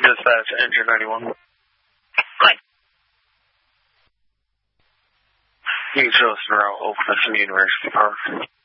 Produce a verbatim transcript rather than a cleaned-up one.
Dispatch, Engine ninety-one. Good. You can show us around Oak Cliff University Park.